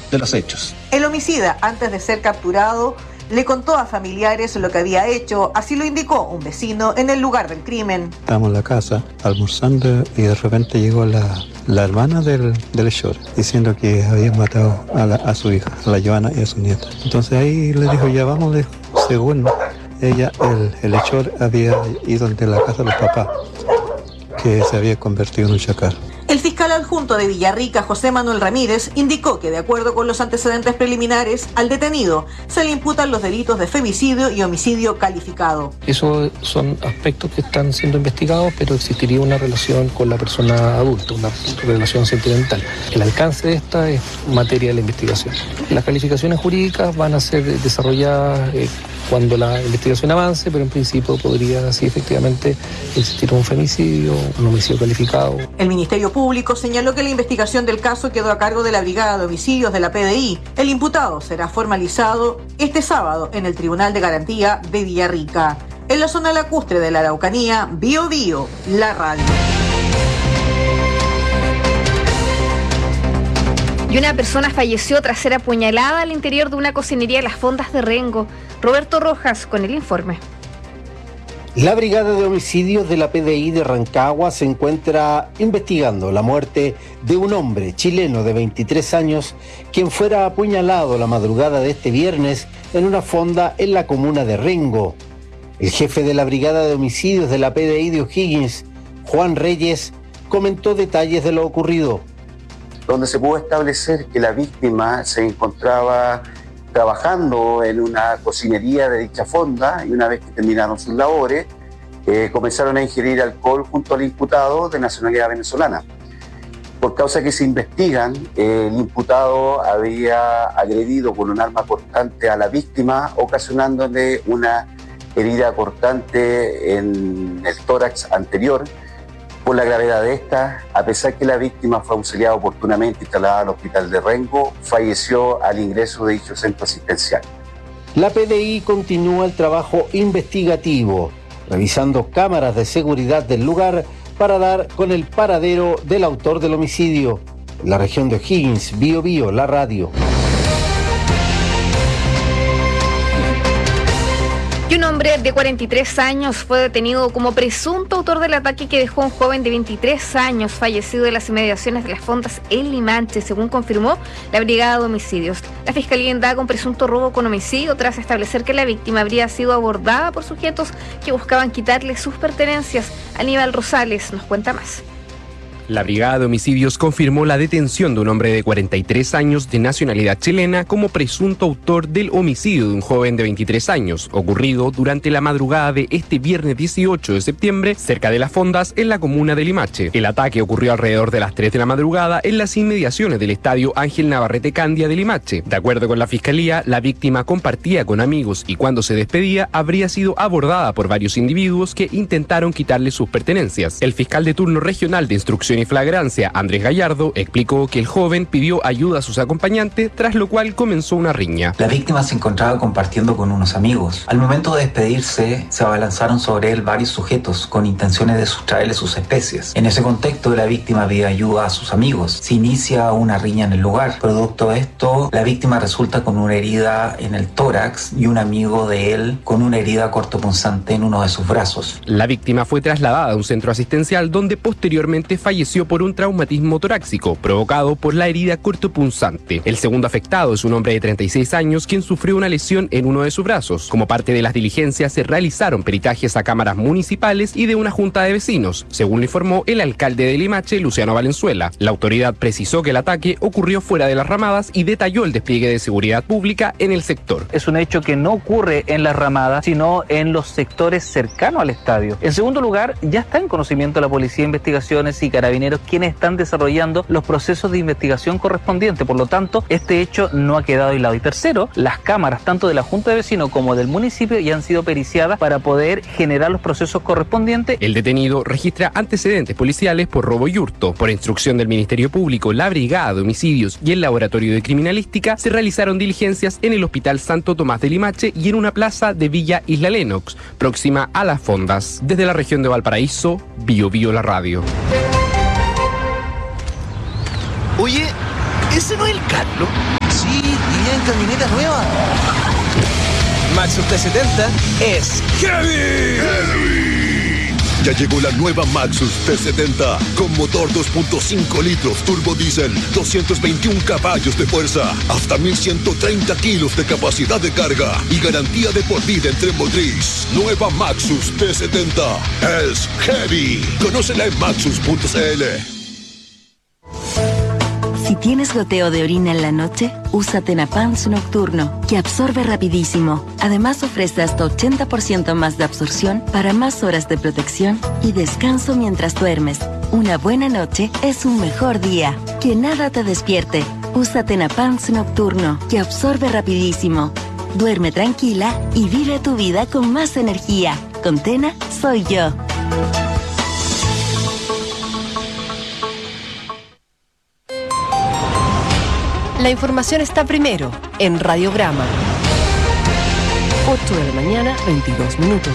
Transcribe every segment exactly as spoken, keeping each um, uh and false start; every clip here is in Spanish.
de los hechos. El homicida, antes de ser capturado, le contó a familiares lo que había hecho, así lo indicó un vecino en el lugar del crimen. Estábamos en la casa almorzando y de repente llegó la, la hermana del, del hechor diciendo que habían matado a, la, a su hija, a la Joana y a su nieta. Entonces ahí le dijo, ya vamos, le dijo. Según ella, el, el hechor había ido ante la casa de los papás, que se había convertido en un chacal. El fiscal adjunto de Villarrica, José Manuel Ramírez, indicó que de acuerdo con los antecedentes preliminares, al detenido se le imputan los delitos de femicidio y homicidio calificado. Esos son aspectos que están siendo investigados, pero existiría una relación con la persona adulta, una relación sentimental. El alcance de esta es materia de la investigación. Las calificaciones jurídicas van a ser desarrolladas eh, cuando la investigación avance, pero en principio podría así efectivamente existir un femicidio, un homicidio calificado. El Ministerio Público señaló que la investigación del caso quedó a cargo de la Brigada de Homicidios de la P D I. El imputado será formalizado este sábado en el Tribunal de Garantía de Villarrica. En la zona lacustre de la Araucanía, Bio Bio, la radio. Y una persona falleció tras ser apuñalada al interior de una cocinería de las Fondas de Rengo. Roberto Rojas con el informe. La Brigada de Homicidios de la P D I de Rancagua se encuentra investigando la muerte de un hombre chileno de veintitrés años, quien fuera apuñalado la madrugada de este viernes en una fonda en la comuna de Rengo. El jefe de la Brigada de Homicidios de la P D I de O'Higgins, Juan Reyes, comentó detalles de lo ocurrido. Donde se pudo establecer que la víctima se encontraba trabajando en una cocinería de dicha fonda y una vez que terminaron sus labores, eh, comenzaron a ingerir alcohol junto al imputado de nacionalidad venezolana. Por causa que se investigan, eh, el imputado había agredido con un arma cortante a la víctima, ocasionándole una herida cortante en el tórax anterior. Por la gravedad de esta, a pesar que la víctima fue auxiliada oportunamente instalada al hospital de Rengo, falleció al ingreso de dicho centro asistencial. La P D I continúa el trabajo investigativo, revisando cámaras de seguridad del lugar para dar con el paradero del autor del homicidio. En la región de O'Higgins, Bio Bio, la radio. Y un hombre de cuarenta y tres años fue detenido como presunto autor del ataque que dejó a un joven de veintitrés años fallecido en las inmediaciones de las Fondas en Limache, según confirmó la Brigada de Homicidios. La Fiscalía indaga un presunto robo con homicidio tras establecer que la víctima habría sido abordada por sujetos que buscaban quitarle sus pertenencias. Aníbal Rosales nos cuenta más. La Brigada de Homicidios confirmó la detención de un hombre de cuarenta y tres años de nacionalidad chilena como presunto autor del homicidio de un joven de veintitrés años, ocurrido durante la madrugada de este viernes dieciocho de septiembre, cerca de las Fondas, en la comuna de Limache. El ataque ocurrió alrededor de las tres de la madrugada en las inmediaciones del estadio Ángel Navarrete Candia de Limache. De acuerdo con la Fiscalía, la víctima compartía con amigos y cuando se despedía habría sido abordada por varios individuos que intentaron quitarle sus pertenencias. El fiscal de turno regional de instrucción y flagrancia, Andrés Gallardo, explicó que el joven pidió ayuda a sus acompañantes, tras lo cual comenzó una riña. La víctima se encontraba compartiendo con unos amigos. Al momento de despedirse, se abalanzaron sobre él varios sujetos con intenciones de sustraerle sus especies. En ese contexto, la víctima pide ayuda a sus amigos. Se inicia una riña en el lugar. Producto de esto, la víctima resulta con una herida en el tórax y un amigo de él con una herida cortopunzante en uno de sus brazos. La víctima fue trasladada a un centro asistencial donde posteriormente falleció por un traumatismo torácico provocado por la herida cortopunzante. El segundo afectado es un hombre de treinta y seis años quien sufrió una lesión en uno de sus brazos. Como parte de las diligencias se realizaron peritajes a cámaras municipales y de una junta de vecinos, según lo informó el alcalde de Limache, Luciano Valenzuela. La autoridad precisó que el ataque ocurrió fuera de las ramadas y detalló el despliegue de seguridad pública en el sector. Es un hecho que no ocurre en las ramadas, sino en los sectores cercanos al estadio. En segundo lugar, ya está en conocimiento la Policía de Investigaciones y Carabineros quienes están desarrollando los procesos de investigación correspondientes. Por lo tanto, este hecho no ha quedado aislado. Y tercero, las cámaras tanto de la Junta de Vecinos como del municipio ya han sido periciadas para poder generar los procesos correspondientes. El detenido registra antecedentes policiales por robo y hurto. Por instrucción del Ministerio Público, la Brigada de Homicidios y el Laboratorio de Criminalística se realizaron diligencias en el Hospital Santo Tomás de Limache y en una plaza de Villa Isla Lennox, próxima a las Fondas. Desde la región de Valparaíso, Bio Bio la radio. Oye, ¿ese no es el Carlos? Sí, camioneta nueva? Maxus T setenta es heavy. Heavy. Ya llegó la nueva Maxus T setenta con motor dos punto cinco litros turbo diésel, doscientos veintiún caballos de fuerza, hasta mil ciento treinta kilos de capacidad de carga y garantía de por vida en tren motriz. Nueva Maxus T setenta es heavy. Conócela en maxus punto c l. Si tienes goteo de orina en la noche, usa Tenapans Nocturno, que absorbe rapidísimo. Además ofrece hasta ochenta por ciento más de absorción para más horas de protección y descanso mientras duermes. Una buena noche es un mejor día. Que nada te despierte. Usa Tenapans Nocturno, que absorbe rapidísimo. Duerme tranquila y vive tu vida con más energía. Con Tena, soy yo. La información está primero en Radiograma. ocho de la mañana, veintidós minutos.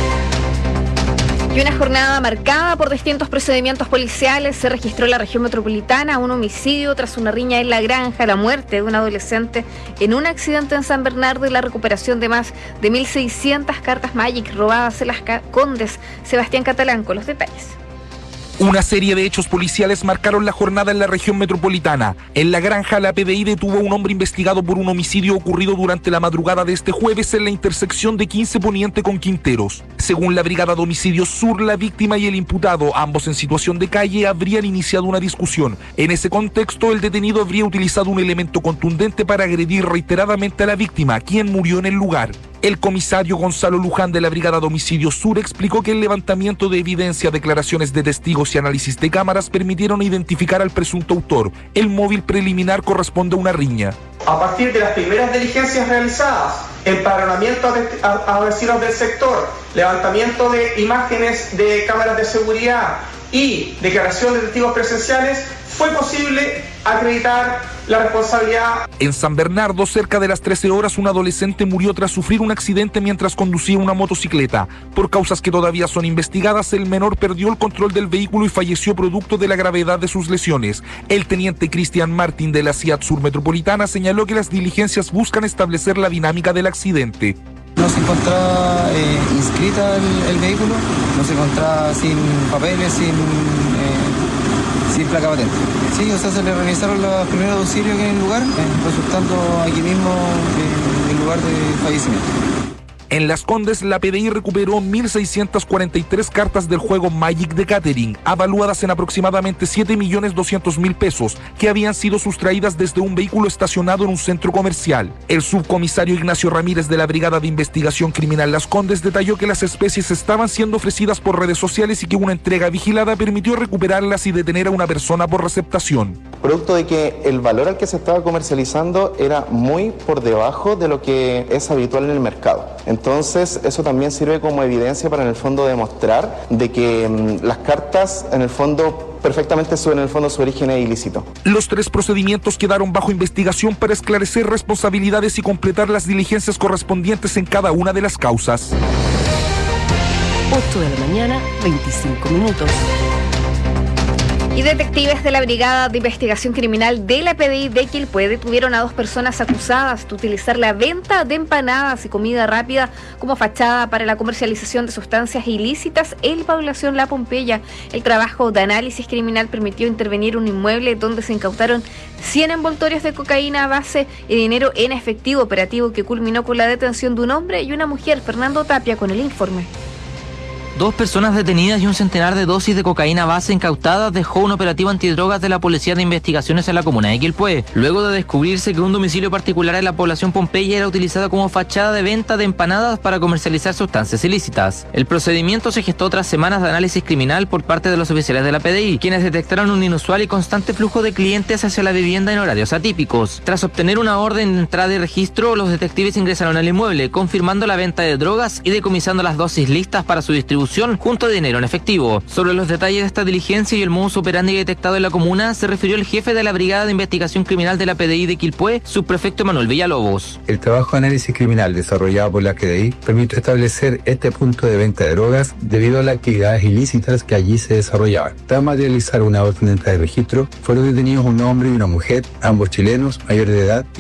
Y una jornada marcada por distintos procedimientos policiales. Se registró en la región metropolitana un homicidio tras una riña en La Granja, la muerte de un adolescente en un accidente en San Bernardo y la recuperación de más de mil seiscientas cartas Magic robadas en Las Condes. Sebastián Catalán con los detalles. Una serie de hechos policiales marcaron la jornada en la región metropolitana. En La Granja, la P D I detuvo a un hombre investigado por un homicidio ocurrido durante la madrugada de este jueves en la intersección de quince Poniente con Quinteros. Según la Brigada de Homicidios Sur, la víctima y el imputado, ambos en situación de calle, habrían iniciado una discusión. En ese contexto, el detenido habría utilizado un elemento contundente para agredir reiteradamente a la víctima, quien murió en el lugar. El comisario Gonzalo Luján de la Brigada de Homicidios Sur explicó que el levantamiento de evidencia, declaraciones de testigos y análisis de cámaras permitieron identificar al presunto autor. El móvil preliminar corresponde a una riña. A partir de las primeras diligencias realizadas, empadronamiento a, a, a vecinos del sector, levantamiento de imágenes de cámaras de seguridad y declaración de testigos presenciales, fue posible acreditar la responsabilidad. En San Bernardo, cerca de las trece horas, un adolescente murió tras sufrir un accidente mientras conducía una motocicleta. Por causas que todavía son investigadas, el menor perdió el control del vehículo y falleció producto de la gravedad de sus lesiones. El teniente Cristian Martín de la C I A T Sur Metropolitana señaló que las diligencias buscan establecer la dinámica del accidente. No se encontraba eh, inscrita el, el vehículo, no se encontraba sin papeles, sin, eh, sin placa patente. Sí, o sea, se le realizaron los primeros auxilios en el lugar, eh, resultando aquí mismo eh, el lugar de fallecimiento. En Las Condes, la P D I recuperó mil seiscientas cuarenta y tres cartas del juego Magic de Catering, avaluadas en aproximadamente siete millones doscientos mil pesos, que habían sido sustraídas desde un vehículo estacionado en un centro comercial. El subcomisario Ignacio Ramírez de la Brigada de Investigación Criminal Las Condes detalló que las especies estaban siendo ofrecidas por redes sociales y que una entrega vigilada permitió recuperarlas y detener a una persona por receptación. Producto de que el valor al que se estaba comercializando era muy por debajo de lo que es habitual en el mercado. Entonces, eso también sirve como evidencia para en el fondo demostrar de que mmm, las cartas en el fondo perfectamente suben en el fondo su origen es ilícito. Los tres procedimientos quedaron bajo investigación para esclarecer responsabilidades y completar las diligencias correspondientes en cada una de las causas. ocho de la mañana, veinticinco minutos. Y detectives de la Brigada de Investigación Criminal de la P D I de Quilpué detuvieron a dos personas acusadas de utilizar la venta de empanadas y comida rápida como fachada para la comercialización de sustancias ilícitas en población La Pompeya. El trabajo de análisis criminal permitió intervenir un inmueble donde se incautaron cien envoltorios de cocaína a base y dinero en efectivo, operativo que culminó con la detención de un hombre y una mujer. Fernando Tapia con el informe. Dos personas detenidas y un centenar de dosis de cocaína base incautadas dejó un operativo antidrogas de la Policía de Investigaciones en la comuna de Quilpué, luego de descubrirse que un domicilio particular en la población Pompeya era utilizado como fachada de venta de empanadas para comercializar sustancias ilícitas. El procedimiento se gestó tras semanas de análisis criminal por parte de los oficiales de la P D I, quienes detectaron un inusual y constante flujo de clientes hacia la vivienda en horarios atípicos. Tras obtener una orden de entrada y registro, los detectives ingresaron al inmueble, confirmando la venta de drogas y decomisando las dosis listas para su distribución junto a dinero en efectivo. Sobre los detalles de esta diligencia y el modus operandi detectado en la comuna, se refirió el jefe de la Brigada de Investigación Criminal de la P D I de Quilpué, subprefecto Manuel Villalobos. El trabajo de análisis criminal desarrollado por la P D I permitió establecer este punto de venta de drogas debido a las actividades ilícitas que allí se desarrollaban. Tras materializar una orden de entrada de registro, fueron detenidos un hombre y una mujer, ambos chilenos, mayores de edad,